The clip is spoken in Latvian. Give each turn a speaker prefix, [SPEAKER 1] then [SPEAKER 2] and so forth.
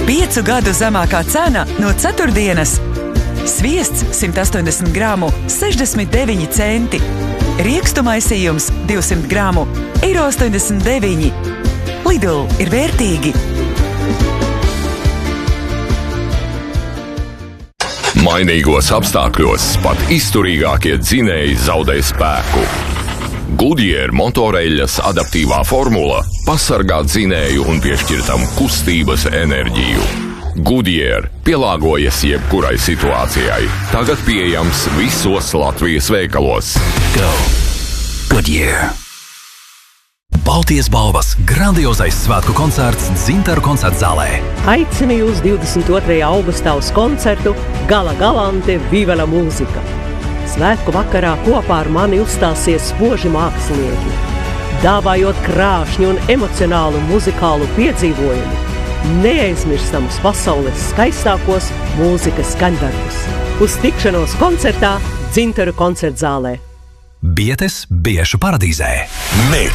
[SPEAKER 1] 5 gadu zemākā cena no ceturtdienas. Sviests 180 gramu 69 centi. Riekstu maisījums 200 gramu €89. Lidl ir vērtīgi.
[SPEAKER 2] Mainīgos apstākļos pat izturīgākie dzinēji zaudē spēku. Goodyear motoreļļas adaptīvā formula pasargā dzinēju un piešķir tam kustības enerģiju. Goodyear pielāgojas jebkurai situācijai. Tagad pieejams visos Latvijas veikalos.
[SPEAKER 3] Go Goodyear! Baltijas balvas grandiozais svētku koncerts Dzintaru koncerta zālē.
[SPEAKER 4] Aicinu jūs 22. augustā uz koncertu Gala Galante Vivela mūzika. Svētku vakarā kopā ar mani uzstāsies spoži mākslinieki, dāvājot krāšņu un emocionālu muzikālu piedzīvojumu, neaizmirstamus pasaules skaistākos mūzikas skaņdarbus. Uz tikšanos koncertā Dzintaru koncerta zālē.
[SPEAKER 3] Bietes Biešu paradīzē.